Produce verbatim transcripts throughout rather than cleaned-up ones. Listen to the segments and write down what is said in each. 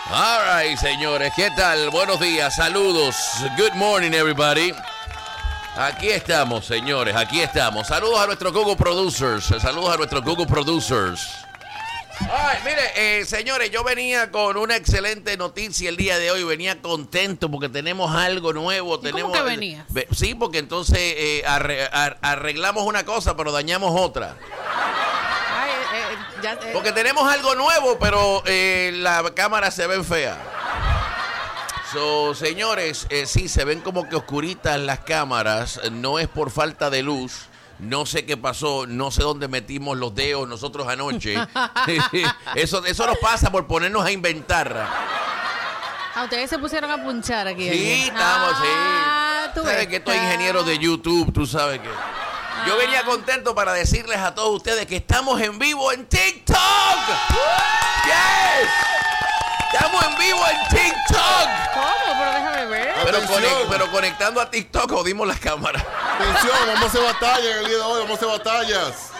All right, señores, ¿qué tal? Buenos días, saludos. Good morning, everybody. Aquí estamos, señores, aquí estamos. Saludos a nuestros Google Producers. Saludos a nuestros Google Producers. Ay, mire, eh, señores, yo venía con una excelente noticia el día de hoy. Venía contento porque tenemos algo nuevo. ¿Y tenemos, cómo que venías? Ve, sí, porque entonces eh, arre, ar, arreglamos una cosa, pero dañamos otra. Ay, eh, ya, eh. Porque tenemos algo nuevo, pero eh, la cámara se ve fea. So, señores, eh, sí, se ven como que oscuritas las cámaras. No es por falta de luz. No sé qué pasó, no sé dónde metimos los dedos nosotros anoche. eso, eso nos pasa por ponernos a inventar. Ah, ustedes se pusieron a punchar aquí. Sí, aquí. estamos, ah, sí. Tú Sabes ves. que estos ingenieros de YouTube, tú sabes que... Yo venía contento para decirles a todos ustedes que estamos en vivo en TikTok. ¡Yes! Estamos en vivo en TikTok. ¿Cómo? Pero déjame ver. Pero, conect, pero conectando a TikTok jodimos las cámaras. Atención, vamos a hacer batalla en el día de hoy, vamos a hacer batallas.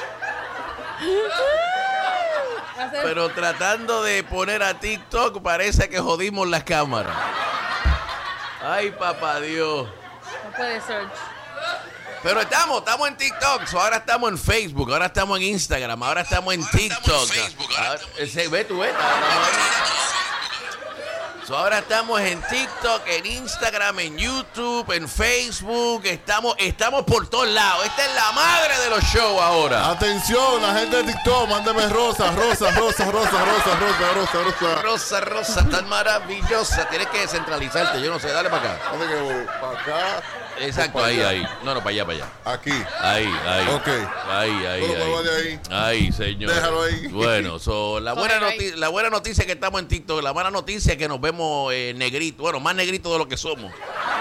Pero tratando de poner a TikTok parece que jodimos las cámaras. Ay, papá Dios. No puede ser. Pero estamos, estamos en TikTok, so ahora estamos en Facebook, ahora estamos en Instagram, ahora estamos en TikTok. Ahora, se ve, tú ves, so ahora estamos en TikTok, en Instagram, en YouTube, en Facebook, estamos, estamos por todos lados. Esta es la madre de los shows ahora. Atención, la gente de TikTok, mándame rosa, rosa, rosa, rosa, rosa, rosa, rosa, rosa. Rosa, rosa, tan maravillosa. Tienes que descentralizarte, yo no sé, dale para acá. ¿Dónde que para acá? Exacto, ahí, ahí. No, no, para allá, para allá. Aquí. Ahí, ahí. Ok. Ahí, ahí, Todo ahí. va de ahí. Ahí, señor. Déjalo ahí. Bueno, so, la, buena Cógelo ahí. noti- la buena noticia es que estamos en TikTok. La mala noticia es que nos vemos eh, negritos. Bueno, más negritos de lo que somos.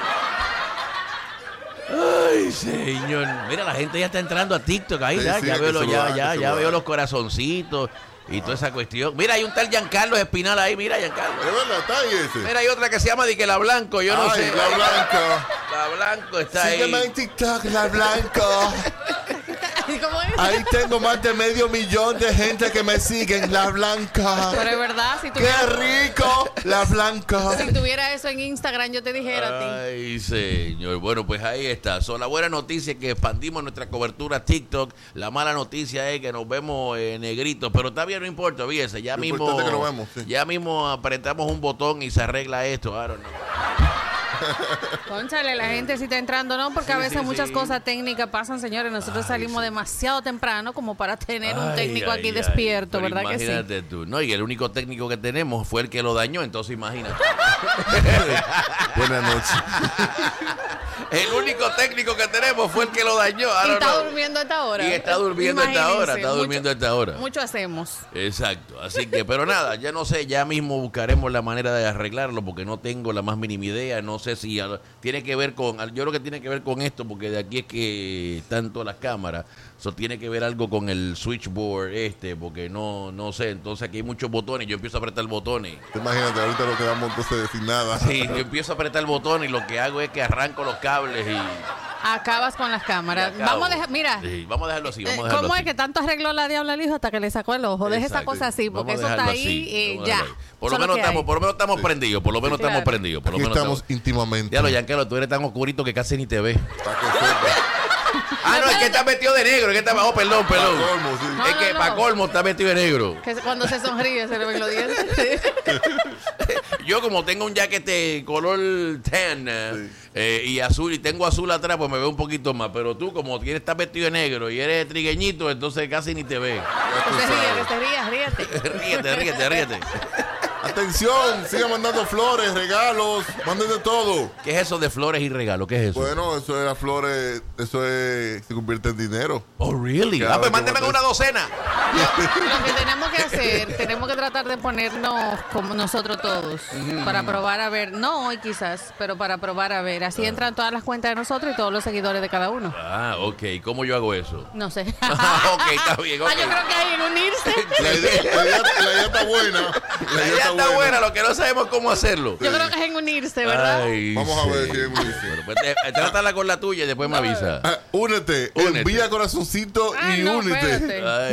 Ay, señor. Mira, la gente ya está entrando a TikTok. Ahí, Sí, ya, sí, ya que veo, los- se lo ya, dan, ya, que se ya lo veo dan. los corazoncitos y toda esa cuestión. Mira, hay un tal Giancarlo Espinal ahí. Mira, Giancarlo. Es verdad, está ahí ese. Mira, hay otra que se llama Di que la Blanco. Yo no Ay, sé. la blanca. La Blanco está Sígueme ahí. en TikTok, la blanca. ¿Cómo es? Ahí tengo más de medio millón de gente que me siguen, la blanca. Pero es verdad, si ¡Qué tuviera, rico! La blanca. si tuviera eso en Instagram, yo te dijera a ti. Ay, señor. Bueno, pues ahí está. So, la buena noticia es que expandimos nuestra cobertura a TikTok. La mala noticia es que nos vemos eh, negritos. Pero todavía no importa, fíjese. Ya Lo mismo, importante es que nos vemos, sí. ya mismo apretamos un botón y se arregla esto. I don't know. Cónchale, la gente sí está entrando, ¿no? Porque a Sí, veces sí, muchas sí. cosas técnicas pasan, señores. Nosotros Ay, salimos sí. demasiado temprano como para tener un Ay, técnico ay, aquí ay. despierto, Pero ¿verdad que sí? imagínate tú. No, y el único técnico que tenemos fue el que lo dañó, entonces imagínate. Buenas noches. El único técnico que tenemos fue el que lo dañó. I Y don't está know. durmiendo a esta hora. Y está durmiendo a esta hora, Imagínense, está durmiendo a esta hora. Mucho hacemos. Exacto, así que, pero nada, ya no sé, ya mismo buscaremos la manera de arreglarlo porque no tengo la más mínima idea, no sé si a- tiene que ver con, yo creo que tiene que ver con esto porque de aquí es que tanto las cámaras, eso tiene que ver algo con el switchboard este, porque no, no sé, entonces aquí hay muchos botones, yo empiezo a apretar botones. Imagínate, ahorita lo quedamos entonces sin nada. Sí, yo empiezo a apretar botones y lo que hago es que arranco los cables y... Acabas con las cámaras. y acabo. Vamos a dejar, mira. Sí, vamos a dejarlo así, vamos a eh, dejarlo ¿Cómo así. es que tanto arregló la diabla al hijo hasta que le sacó el ojo? Deja esa Exacto. cosa así, porque Vamos a eso está dejarlo ahí así, eh, vamos a ya. dejarlo ahí. Por Eso lo es menos que estamos, hay. por lo menos estamos prendidos, por lo menos Claro. estamos prendidos, por lo Aquí menos estamos estamos... íntimamente. Ya lo, Giancarlo, tú eres tan oscurito que casi ni te ves. Para que sepa. Ah, no, es que está vestido de negro, es que está... Oh, perdón, perdón. Pa' colmo, sí. No, Es que no, para no. colmo está vestido de negro. Que cuando se sonríe se le ven los dientes. Yo como tengo un jaquete color tan eh, Sí. eh, y azul y tengo azul atrás, pues me veo un poquito más. Pero tú como tienes estar vestido de negro y eres trigueñito, entonces casi ni te ves. Que se ríe, que se ríe, ríete. Ríete, ríete, ríete. Atención, sigan mandando flores, regalos, manden de todo. ¿Qué es eso de flores y regalos? ¿Qué es eso? Bueno, eso es las flores, eso es, se convierte en dinero. Oh, really? Claro, Ah, pues que mándeme botes. una docena. Lo que tenemos que hacer, tenemos que tratar de ponernos como nosotros todos, para probar a ver, no hoy quizás, pero para probar a ver. Así entran todas las cuentas de nosotros y todos los seguidores de cada uno. Ah, ok. ¿Cómo yo hago eso? No sé. ok, está bien, ok. Ah, yo creo que hay en unirse. La idea, la idea- la idea está buena. La idea está buena, lo que no sabemos cómo hacerlo. Yo creo que es en unirse, ¿verdad? Ay, Vamos a ver sí. si es muy difícil. Bueno, pues, eh, trátala con la tuya y después me avisa. Ah, únete, Únete. envía corazoncito Ah, y no, únete. espérate. Ay, sí.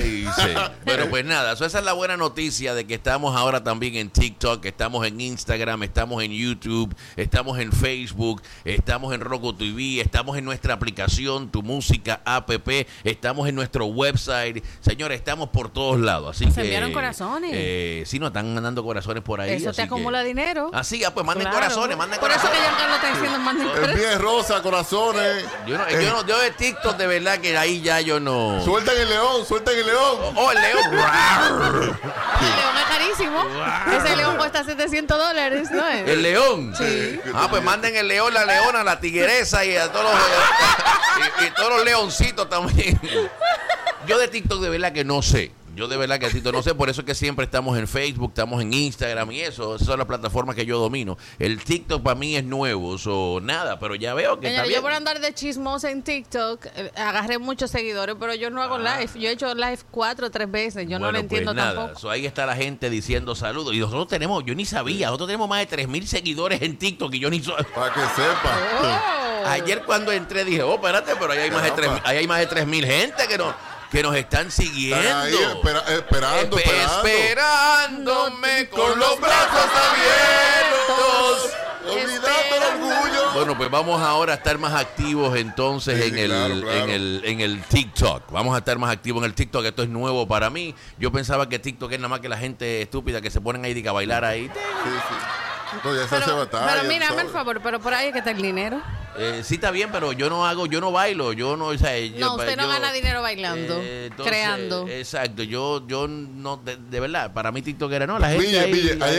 Sí. Pero pues nada, so esa es la buena noticia de que estamos ahora también en TikTok, estamos en Instagram, estamos en YouTube, estamos en Facebook, estamos en Roku T V, estamos en nuestra aplicación Tu Música App, estamos en nuestro website. Señores, estamos por todos lados. Así Se que, enviaron corazones. Eh, sí, nos están mandando corazones por ahí. Eso te acumula que, dinero. Así, ah, pues manden Claro. corazones, manden Por corazones. eso que Giancarlo está diciendo manden corazones. Envíen rosa, corazones. Yo, no, yo, no, yo de TikTok, de verdad que ahí ya yo no. Suelten el león, suelten el león. Oh, el león. El león es carísimo. Ese león cuesta setecientos dólares, ¿no es? El león. Sí. Ah, pues manden el león, la leona, la tigresa y a todos los, y, y todos los leoncitos también. Yo de TikTok de verdad que no sé. Yo de verdad que TikTok no sé, por eso es que siempre estamos en Facebook, estamos en Instagram y eso. Esas son las plataformas que yo domino. El TikTok para mí es nuevo, o nada, pero ya veo que Señor, está yo bien. por andar de chismosa en TikTok eh, agarré muchos seguidores, pero yo no hago live. Yo he hecho live cuatro o tres veces. Yo no lo Bueno, entiendo pues nada, tampoco. so ahí está la gente diciendo saludos. Y nosotros tenemos, yo ni sabía, nosotros tenemos más de tres mil seguidores en TikTok y yo ni so- Para que sepa. Oh. Ayer cuando entré dije, oh, espérate, pero ahí hay más de tres, ahí hay más de tres mil gente que, no, que nos están siguiendo. Están ahí espera- esperando, Espe- esperando. Esperándome con los brazos abiertos. Olvidando el orgullo. Bueno, pues vamos ahora a estar más activos entonces Sí, en, el, claro, claro. en el en el TikTok. Vamos a estar más activos en el TikTok. Esto es nuevo para mí. Yo pensaba que TikTok es nada más que la gente estúpida que se ponen ahí a bailar ahí. Sí, sí. No, ya se hace Pero, batalla. pero mírame ¿sabes? el favor, pero por ahí es que está el dinero. Eh, sí está bien, pero yo no hago, yo no bailo, yo no, o sea, yo, No, usted no yo- gana dinero bailando, eh, entonces, creando. Exacto, yo, yo no, de, de verdad, para mí TikTok era no, la gente Ville, ahí- Ville, ahí